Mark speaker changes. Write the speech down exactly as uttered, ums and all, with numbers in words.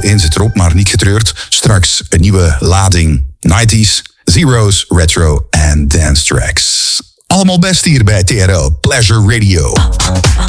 Speaker 1: in zit erop, maar niet getreurd. Straks een nieuwe lading nineties, zeros, retro en dance tracks. Allemaal best hier bij T R O Pleasure Radio.